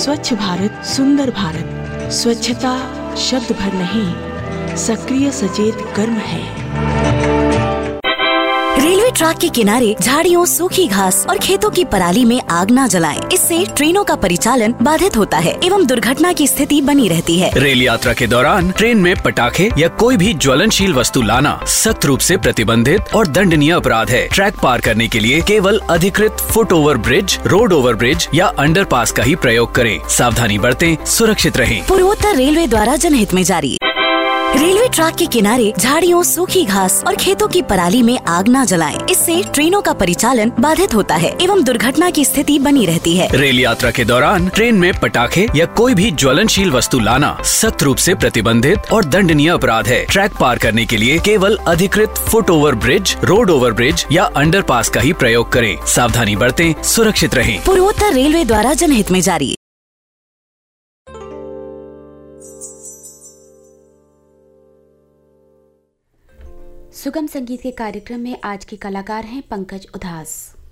स्वच्छ भारत सुंदर भारत। स्वच्छता शब्द भर नहीं, सक्रिय सचेत कर्म है। रेलवे ट्रैक के किनारे झाड़ियों, सूखी घास और खेतों की पराली में आग न जलाएं। इससे ट्रेनों का परिचालन बाधित होता है एवं दुर्घटना की स्थिति बनी रहती है। रेल यात्रा के दौरान ट्रेन में पटाखे या कोई भी ज्वलनशील वस्तु लाना सख्त रूप से प्रतिबंधित और दंडनीय अपराध है। ट्रैक पार करने के लिए केवल अधिकृत foot over bridge, road over bridge या अंडरपास का ही प्रयोग करें। सावधानी बरतें, सुरक्षित रहें। पूर्वोत्तर रेलवे द्वारा जनहित में जारी। रेलवे ट्रैक के किनारे झाड़ियों, सूखी घास और खेतों की पराली में आग न जलाएं। इससे ट्रेनों का परिचालन बाधित होता है एवं दुर्घटना की स्थिति बनी रहती है। रेल यात्रा के दौरान ट्रेन में पटाखे या कोई भी ज्वलनशील वस्तु लाना सख्त रूप से प्रतिबंधित और दंडनीय अपराध है। ट्रैक पार करने के लिए केवल अधिकृत foot over bridge, road over bridge या अंडरपास का ही प्रयोग करें। सावधानी बरतें, सुरक्षित रहें। पूर्वोत्तर रेलवे द्वारा जनहित में जारी। सुगम संगीत के कार्यक्रम में आज के कलाकार हैं पंकज उधास।